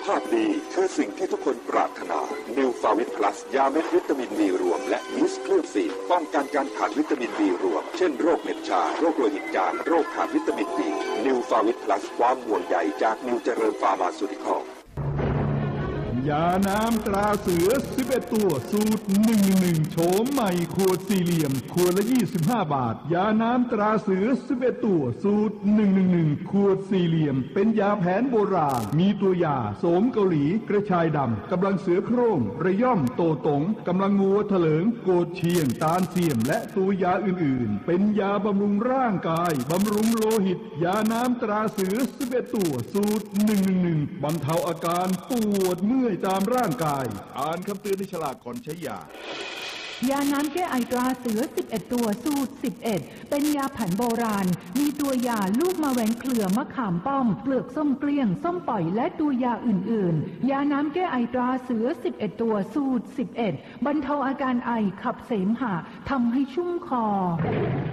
ภาพดีคือสิ่งที่ทุกคนปรารถนา New Favit Plus ยาเม็ดวิตามินบีรวมและยีสต์เคลือบสีป้องกันการขาดวิตามินบีรวมเช่นโรคเหน็บชาโรคโลหิตจางโรคขาดวิตามินบี New Favit Plus ความห่วงใยจากนิวเจริญฟาร์มาซูติคอลยาน้ำตราเสือ11ตัวสูตร111โฉมใหม่ขวดสี่เหลี่ยมขวดละ25 บาทยาน้ำตราเสือ11ตัวสูตร111ขวดสี่เหลี่ยมเป็นยาแผนโบราณมีตัวยาโสมเกาหลีกระชายดำกำลังเสือโคร่งระย่อมโตตงกำลังงัวเถลิงโกดเชียงตาลเสียมและตัวยาอื่นๆเป็นยาบำรุงร่างกายบำรุงโลหิตยาน้ำตราเสือ11ตัวสูตร111บรรเทาอาการปวดเมื่อยตามร่างกายอ่านคำเตือนในฉลากก่อนใช้ยายาน้ำแก้ไอตราเสือ11ตัวสูตร11เป็นยาแผนโบราณมีตัวยาลูกมะแหวงเครือมะขามป้อมเปลือกส้มเกลี้ยงส้มปล่อยและตัวยาอื่นๆยาน้ำแก้ไอตราเสือ11ตัวสูตร11บรรเทาอาการไอขับเสมหะทำให้ชุ่มคอ